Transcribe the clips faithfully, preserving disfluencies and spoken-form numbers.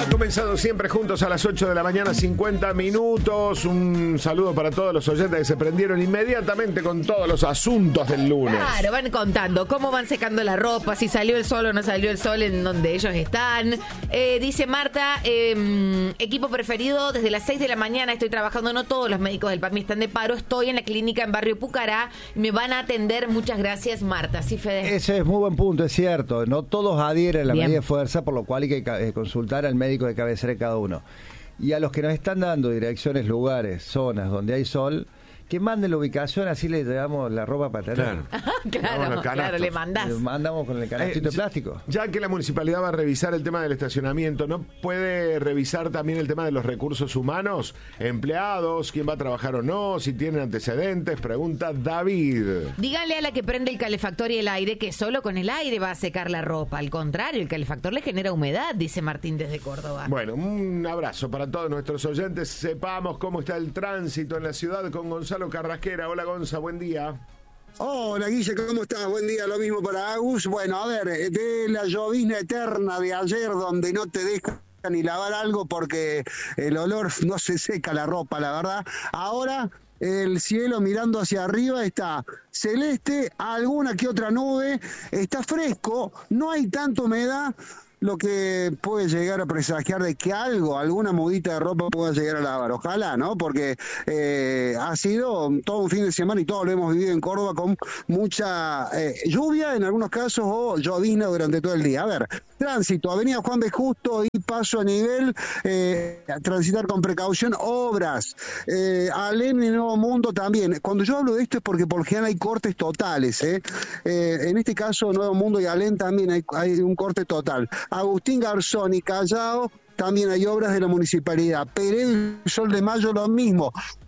Han comenzado siempre juntos a las ocho de la mañana, cincuenta minutos. Un saludo para todos los oyentes que se prendieron inmediatamente con todos los asuntos del lunes. Claro, van contando cómo van secando la ropa, si salió el sol o no salió el sol en donde ellos están. Eh, dice Marta, eh, equipo preferido, desde las seis de la mañana estoy trabajando, no todos los médicos del P A M I están de paro, estoy en la clínica en Barrio Pucará, me van a atender, muchas gracias Marta. Sí, Fede. Ese es muy buen punto, es cierto, no todos adhieren a la Bien. medida de fuerza, por lo cual hay que eh, consultar al médico de cabecera de cada uno. Y a los que nos están dando direcciones, lugares, zonas donde hay sol, que manden la ubicación, así le llevamos la ropa para tener. Claro. claro, Vamos, los claro, le mandás. Le mandamos con el canastito Eh, de plástico. Ya que la municipalidad va a revisar el tema del estacionamiento, ¿no puede revisar también el tema de los recursos humanos? Empleados, quién va a trabajar o no, si tienen antecedentes, pregunta David. Díganle a la que prende el calefactor y el aire que solo con el aire va a secar la ropa. Al contrario, el calefactor le genera humedad, dice Martín desde Córdoba. Bueno, un abrazo para todos nuestros oyentes. Sepamos cómo está el tránsito en la ciudad con Gonzalo Carrasquera. Hola Gonza, buen día. Hola Guille, ¿cómo estás? Buen día, lo mismo para Agus. Bueno, a ver, de la llovizna eterna de ayer donde no te deja ni lavar algo porque el olor no se seca la ropa, la verdad. Ahora el cielo mirando hacia arriba está celeste, alguna que otra nube, está fresco, no hay tanta humedad, lo que puede llegar a presagiar de que algo, alguna mudita de ropa pueda llegar a lavar. Ojalá, ¿no? Porque eh, ha sido todo un fin de semana y todo lo hemos vivido en Córdoba con mucha eh, lluvia en algunos casos o llovizna durante todo el día. A ver, tránsito, Avenida Juan B. Justo y paso a nivel, eh, transitar con precaución, obras, eh, Alem y Nuevo Mundo también. Cuando yo hablo de esto es porque por lo general hay cortes totales, ¿eh? Eh, en este caso Nuevo Mundo y Alem también hay, hay un corte total. Agustín Garzón y Callao también hay obras de la municipalidad. Peredo y Sol de Mayo lo mismo.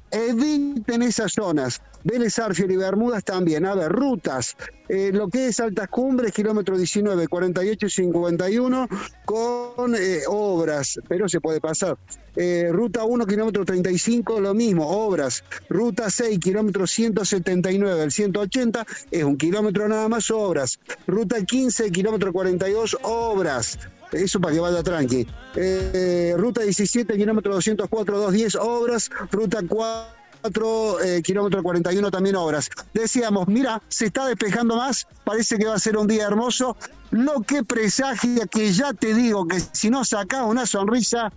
Eviten esas zonas. Vélez Arfiel y Bermudas también. A ver, rutas. Eh, lo que es Altas Cumbres, kilómetro diecinueve, cuarenta y ocho y cincuenta y uno, con eh, obras, pero se puede pasar. Eh, ruta uno, kilómetro treinta y cinco, lo mismo, obras. Ruta seis, kilómetro ciento setenta y nueve, el ciento ochenta, es un kilómetro nada más, obras. Ruta quince, kilómetro cuarenta y dos, obras. Eso para que vaya tranqui. Eh, ruta diecisiete, kilómetro doscientos cuatro, doscientos diez, obras. Ruta cuatro, eh, kilómetro cuarenta y uno, también obras. Decíamos, mira, se está despejando más, parece que va a ser un día hermoso. Lo que presagia, que ya te digo que si no sacás una sonrisa,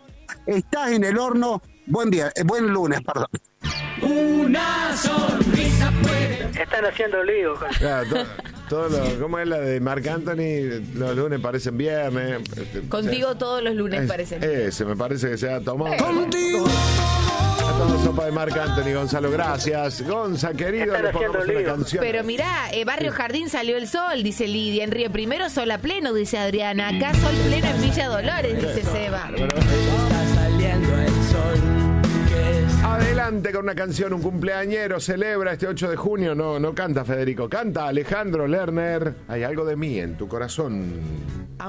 estás en el horno. Buen día, eh, buen lunes, perdón. Una sonrisa puede. Están haciendo lío. Claro, to, todo lo, ¿cómo es la de Marc Anthony? Los lunes parecen viernes. Contigo todos los lunes Es- parecen. Ese, me parece que se ha tomado. Contigo. Ha tomado sopa de Marc Anthony, Gonzalo, gracias. Gonza, querido, Están le haciendo pongamos una lío. canción. Pero mirá, eh, Barrio Jardín salió el sol, dice Lidia. En Río Primero, sol a pleno, dice Adriana. Acá sol pleno en Villa Dolores, dice Seba. Está saliendo el sol. Que es Adelante con una canción, un cumpleañero celebra este ocho de junio. No, no canta Federico, canta Alejandro Lerner. Hay algo de mí en tu corazón.